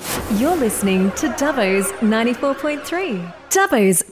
You're listening to Dubbo's 94.3. Dubbo's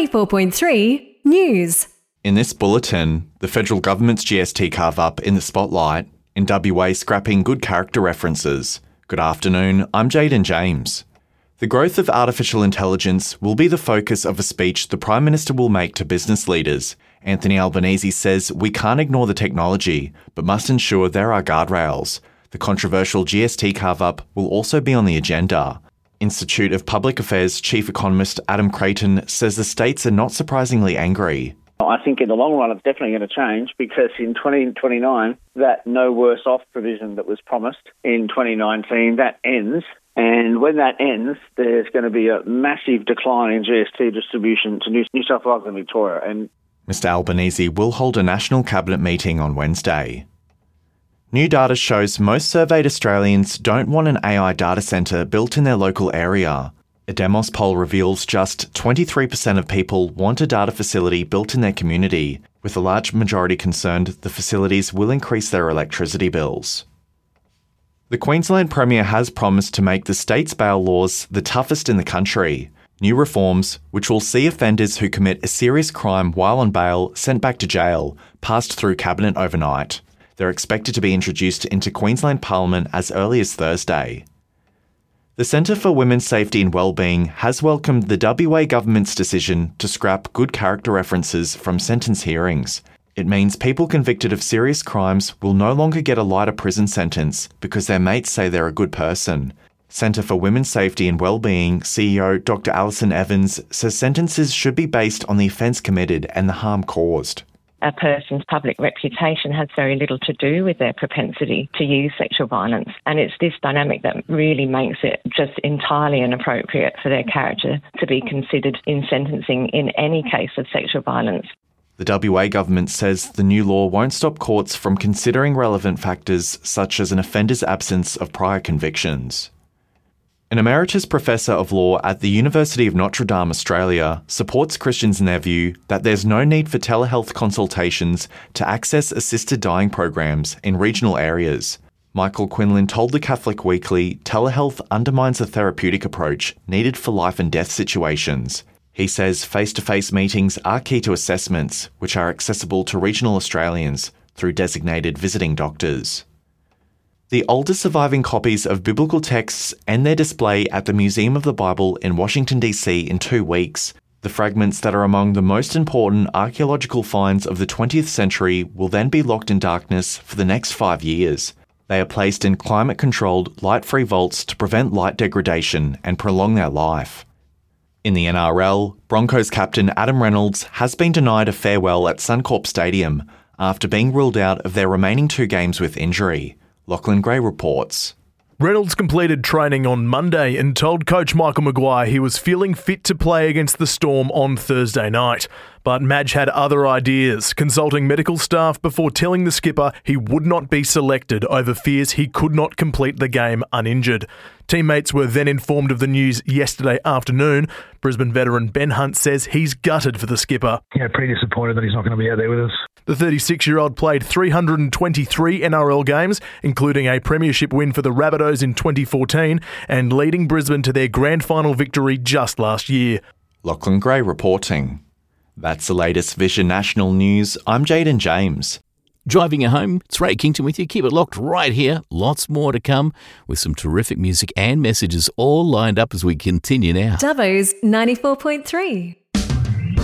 94.3 News. In this bulletin, the federal government's GST carve-up in the spotlight, in WA scrapping good character references. Good afternoon, I'm Jaden James. The growth of artificial intelligence will be the focus of a speech the Prime Minister will make to business leaders. Anthony Albanese says we can't ignore the technology, but must ensure there are guardrails. The controversial GST carve-up will also be on the agenda. Institute of Public Affairs Chief Economist Adam Creighton says the states are not surprisingly angry. I think in the long run it's definitely going to change because in 2029 that no worse off provision that was promised in 2019, that ends. And when that ends, there's going to be a massive decline in GST distribution to New South Wales and Victoria. And Mr Albanese will hold a National Cabinet meeting on Wednesday. New data shows most surveyed Australians don't want an AI data centre built in their local area. A Demos poll reveals just 23% of people want a data facility built in their community, with a large majority concerned the facilities will increase their electricity bills. The Queensland Premier has promised to make the state's bail laws the toughest in the country. New reforms, which will see offenders who commit a serious crime while on bail sent back to jail, passed through Cabinet overnight. They're expected to be introduced into Queensland Parliament as early as Thursday. The Centre for Women's Safety and Wellbeing has welcomed the WA government's decision to scrap good character references from sentence hearings. It means people convicted of serious crimes will no longer get a lighter prison sentence because their mates say they're a good person. Centre for Women's Safety and Wellbeing CEO Dr Alison Evans says sentences should be based on the offence committed and the harm caused. A person's public reputation has very little to do with their propensity to use sexual violence. And it's this dynamic that really makes it just entirely inappropriate for their character to be considered in sentencing in any case of sexual violence. The WA government says the new law won't stop courts from considering relevant factors such as an offender's absence of prior convictions. An emeritus professor of law at the University of Notre Dame, Australia, supports Christians in their view that there's no need for telehealth consultations to access assisted dying programs in regional areas. Michael Quinlan told the Catholic Weekly telehealth undermines a therapeutic approach needed for life and death situations. He says face-to-face meetings are key to assessments, which are accessible to regional Australians through designated visiting doctors. The oldest surviving copies of biblical texts end their display at the Museum of the Bible in Washington, D.C. in 2 weeks. The fragments that are among the most important archaeological finds of the 20th century will then be locked in darkness for the next 5 years. They are placed in climate-controlled, light-free vaults to prevent light degradation and prolong their life. In the NRL, Broncos captain Adam Reynolds has been denied a farewell at Suncorp Stadium after being ruled out of their remaining 2 games with injury. Lachlan Gray reports. Reynolds completed training on Monday and told coach Michael Maguire he was feeling fit to play against the Storm on Thursday night. But Madge had other ideas, consulting medical staff before telling the skipper he would not be selected over fears he could not complete the game uninjured. Teammates were then informed of the news yesterday afternoon. Brisbane veteran Ben Hunt says he's gutted for the skipper. Yeah, pretty disappointed that he's not going to be out there with us. The 36-year-old played 323 NRL games, including a premiership win for the Rabbitohs in 2014 and leading Brisbane to their grand final victory just last year. Lachlan Gray reporting. That's the latest Vision National News. I'm Jaden James. Driving you home, it's Ray Kington with you. Keep it locked right here. Lots more to come with some terrific music and messages all lined up as we continue now. Dubbo's 94.3.